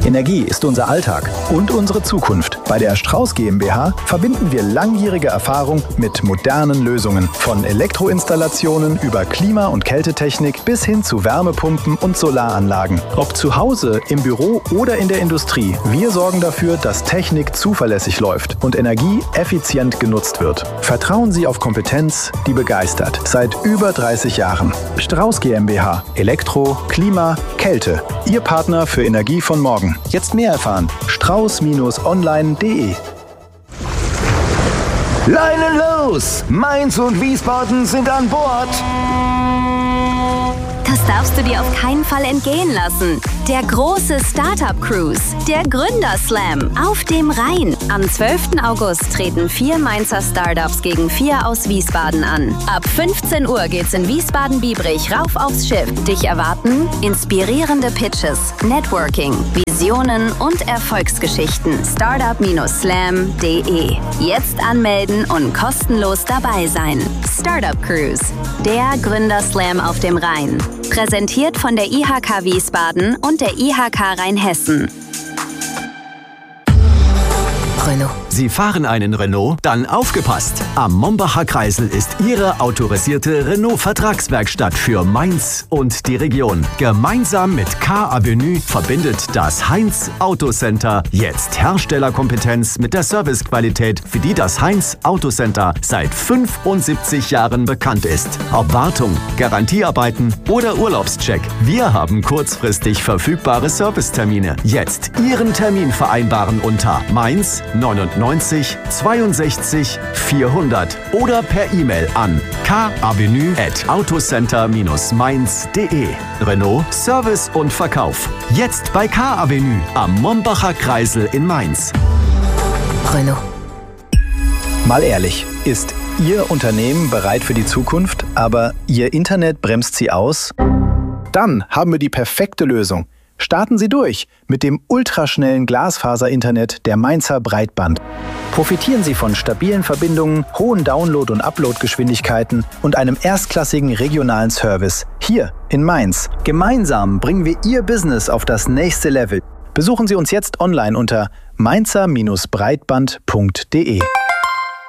Energie ist unser Alltag und unsere Zukunft. Bei der Strauß GmbH verbinden wir langjährige Erfahrung mit modernen Lösungen. Von Elektroinstallationen über Klima- und Kältetechnik bis hin zu Wärmepumpen und Solaranlagen. Ob zu Hause, im Büro oder in der Industrie, wir sorgen dafür, dass Technik zuverlässig läuft und Energie effizient genutzt wird. Vertrauen Sie auf Kompetenz, die begeistert. Seit über 30 Jahren. Strauß GmbH. Elektro, Klima, Kälte. Ihr Partner für Energie von morgen. Jetzt mehr erfahren. strauß-online.de. Leinen los! Mainz und Wiesbaden sind an Bord! Das darfst du dir auf keinen Fall entgehen lassen. Der große Startup Cruise, der Gründerslam auf dem Rhein. Am 12. August treten 4 Mainzer Startups gegen 4 aus Wiesbaden an. Ab 15 Uhr geht's in Wiesbaden-Biebrich rauf aufs Schiff. Dich erwarten inspirierende Pitches, Networking, Visionen und Erfolgsgeschichten. Startup-slam.de. Jetzt anmelden und kostenlos dabei sein. Startup Cruise, der Gründerslam auf dem Rhein. Präsentiert von der IHK Wiesbaden und der IHK Rheinhessen. Renault. Sie fahren einen Renault? Dann aufgepasst! Am Mombacher Kreisel ist Ihre autorisierte Renault-Vertragswerkstatt für Mainz und die Region. Gemeinsam mit K-Avenue verbindet das Heinz Autocenter jetzt Herstellerkompetenz mit der Servicequalität, für die das Heinz Autocenter seit 75 Jahren bekannt ist. Ob Wartung, Garantiearbeiten oder Urlaubscheck, wir haben kurzfristig verfügbare Servicetermine. Jetzt Ihren Termin vereinbaren unter Mainz 99 62 400 oder per E-Mail an kavenue@autocenter-mainz.de. Renault Service und Verkauf. Jetzt bei K-Avenue am Mombacher Kreisel in Mainz. Renault. Mal ehrlich, ist Ihr Unternehmen bereit für die Zukunft, aber Ihr Internet bremst Sie aus? Dann haben wir die perfekte Lösung. Starten Sie durch mit dem ultraschnellen Glasfaser-Internet der Mainzer Breitband. Profitieren Sie von stabilen Verbindungen, hohen Download- und Upload-Geschwindigkeiten und einem erstklassigen regionalen Service hier in Mainz. Gemeinsam bringen wir Ihr Business auf das nächste Level. Besuchen Sie uns jetzt online unter mainzer-breitband.de.